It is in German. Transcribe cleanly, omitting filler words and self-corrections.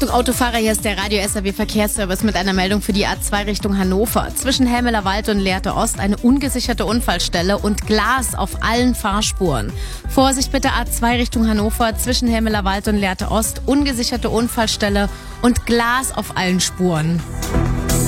Achtung Autofahrer, hier ist der Radio SAW Verkehrsservice mit einer Meldung für die A2 Richtung Hannover. Zwischen Helmeler Wald und Lehrte Ost eine ungesicherte Unfallstelle und Glas auf allen Fahrspuren. Vorsicht bitte A2 Richtung Hannover, zwischen Helmeler Wald und Lehrte Ost, ungesicherte Unfallstelle und Glas auf allen Spuren.